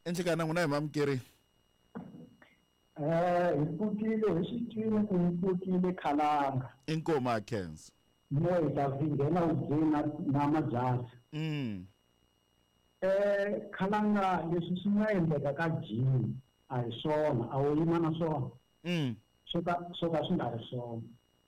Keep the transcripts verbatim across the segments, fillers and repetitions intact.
enhlekana nguna Mama Mkiri. Eh iputile isitshini iputile khalanga. Inkomo akhenza. Moya davingena ugcina namajazi. Mm. Eh khalanga leswi singayendeka ka jini ayisona awuyima na swona. Mm. Soka soka swi nga ri swona.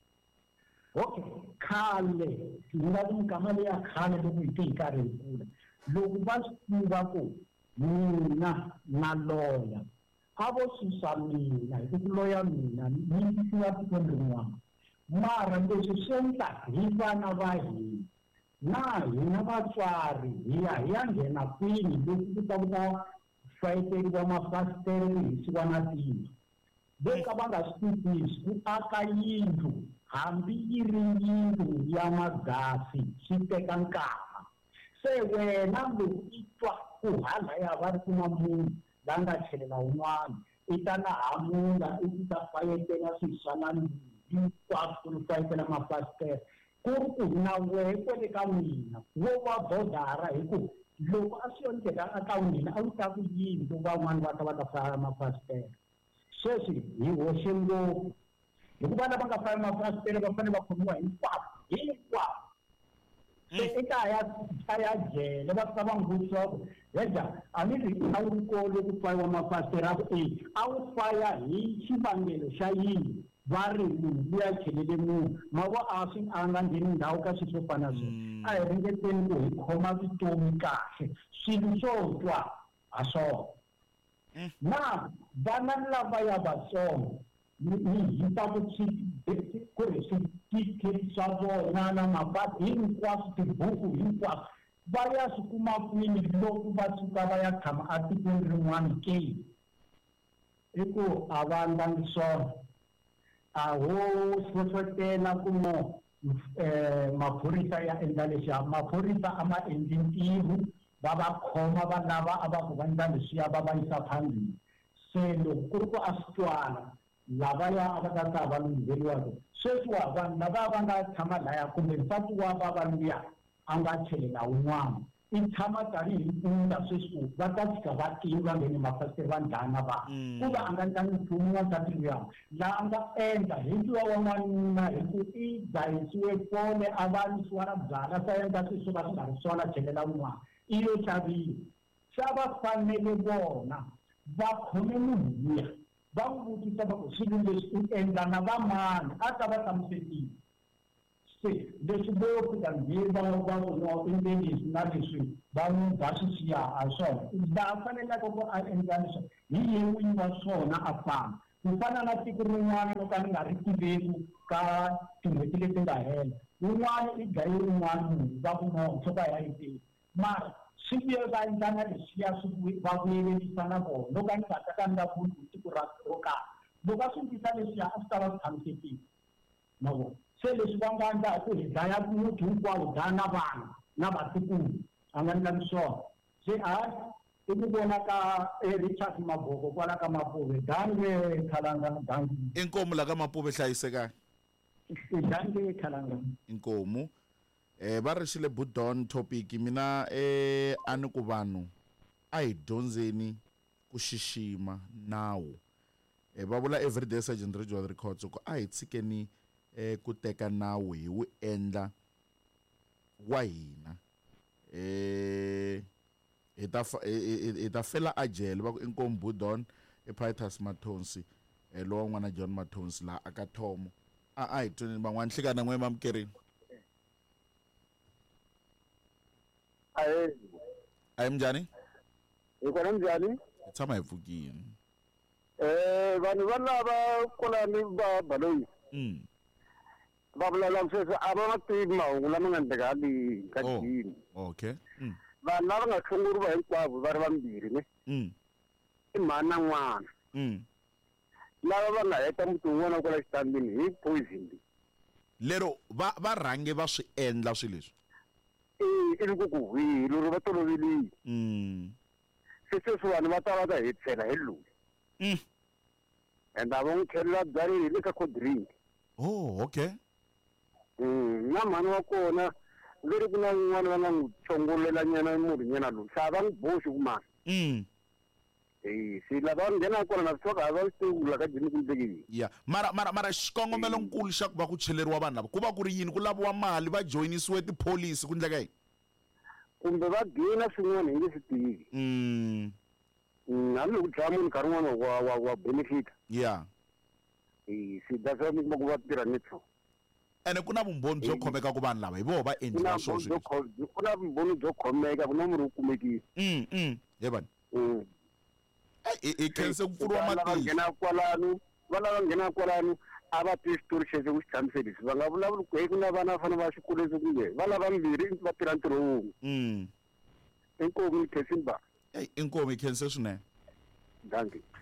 Okay khale nga nkama leya khale loko yi ti karhi hi kula loko va swi tiva ku mina na loya a vo susa mina hi ku loya mina ni siya tiko rin'wana mara leswi swi endla hi vana va hina na hina vatswari hi ya hi ya nghena kwini loko ku ta vuta fayiteliwa mafasitele hi siwa na tino loko va nga swi twisisi ku aka yindlu hambi yi ri yindlu ya magasi swi teka nkama se wena loko i twa ku halaya va ri kuma munhu la nga chelela un'wana i ta na hamula i ta fayetela swiswanani hinkwaswo ku fayetela mafasitele ku ri ku na wehe kwele ka n'wina wo va bodara hi ku loko a swi endleka aka n'wina a wu ta ku yini loko van'wana va ta va ta faya mafasitele sweswi hi hoxe ngopfu hikuva lava nga faya mafasitele va fanele va khomiwa hinkwavo hinkwavo se eka ya ya jele va ta va ngutisa ku heja a ni ri a wu kole ku faya mafasitele a ku e a wu faya hi xivangelo xa yini va ri munhu ya chelele munhu mavo a swi a nga ngheni ndhawu ka swilo swo fana swo a hi ringeteni ku hi khoma vutomi kahle swilo swo twa a swona na vana lava ya vatsongo ni hita ku ku ri switikheti swa vona na mabadi hinkwaswo tibuku hinkwaswo va ya swi kuma kwini loko va suka va ya tshama a tikweni rin'wana ke i ku a va ndlangi swona a ho hlohlotela ku mo maphorisa ya endla leswiya maphorisa a ma endli ntirho va va khoma va lava a va ku va endla leswiya va va yisa phambili se loko ku ri ku a swi twala lavaya a va ta ta va lungheriwaka sweswiwa vanhu lava va nga tshama laya kumbe nsati wa vavanuna a nga chelela un'wana i tshama tanihi mpfula sweswi va ta fika va tiva ngheni mafasitele va ndlana vanhu ku va a nga ndlangi nchumu wansati luya laha a nga endla hi ntiwa wa n'wanuna hi ku i dzahisiwe fole a vanisiwa na byala sa endla swilo swo ka swi nga ri swona chelela un'wana i lo xavile xa va fanele vona va khome munhu luya va n'wi vutisa va ku swilo leswi u endla na va mani a ta va hlamusetile se leswi vo fika ngheni va va no endleni na leswi va n'wi ba swi siya a swona laha faneleke ku a endla leswi hi ye n'winyi wa swona a famba ku fana na tiko rin'wana no ka ni nga ri tiveki ka tin'hweti leti nga hela un'wana i dlaye un'wana munhu va ku no tshoka ya yi tivi mara swi vuye va endlana leswiya swi va vuyerisa na vona loko a ni nga ta ka ni nga vuli hi tiko ra ro karhi loko a swi endlisa leswiya a swi ta va swi tshamisekile ma vona se leswi va nga endla hi ku hi dlaya muti hinkwawo dlaya na vana na vatukulu a nga endlani swona se hayi i ku vona ka Richard Maboko kwala ka Mapuve dange khalanga dange inkomo la ka Mapuve hlayisekanga dange khalanga inkomo eh va rishile budon topic mina eh ani ku vanhu a hi dyondzeni ku xixima nawu eh va vula everyday Sergeant Ridgeway Records ku a hi tshikeni eh ku teka nawu hi wu endla wa hina eh eta eta fela ajele va ku inkomo budon e Pitus Mathonsi eh lo n'wana John Mathonsi la aka thomo a a hi tweni van'wana hlikana n'we mamkerini Aye. Ayi mjani? Ikona mjani? Tshama hi pfukini. Eh vanhu va lava kolani va baloyi. Mm. Va vulala sweswi a va tivi mahungu lama nga endleka di ka dini. Okay. Mm. Vanhu lava nga hlongoriwa hinkwavo va ri vambirhi ne. Mm. I mhani na n'wana. Mm. Lava va nga heta muti wun'wana kwala xitambini hi poison. Lero va va rhange va swi endla swilo leswi. Eh ivi ku ku hwi loko va tolovelile. Mm. Se sweswi vanhu va ta va ta hi tshela hi loyi. Mm. And a va n'wi tlhelela byaleni le ka cold drink. Oh, okay. Mm, na mhani wa kona leri ku na n'wana va nga n'wi chongolela nyana murhi nyana loyi sa va n'wi boxi ku mani. Mm. eh si lava nghena kona na swi a va swi ka jini ku tekini ya mara mara mara xikongomelo nkulu xa ku va ku cheleriwa vanhu lava ku va ku ri yini ku laviwa mali va joinisiwe tipolisi ku ndleka yini kumbe va gina swin'wana hi nge swi tivi mm hambi loko dlaya munhu nkarhi wun'wana wa wa wa benefit ya eh si that's why mi kuma ku va tirha network ene ku na vumbhoni byo khomeka ku vanhu lava hi voho va endliwa swona swilo ku na vumbhoni byo khomeka ku na murhi wu kumekile mm mm he bani mm i khense ku pfuriwa va matihlo nghena kwalano va lava nghena kwalano a va twi xitori xexo ku xi tshamisele leswi va nga vulavuli ku ku na vana va fanele va xikolweni kumbe va lava mbirhi va tirha ntirho wun'we mm inkomu ni khensimba inkomu i khense swinene danke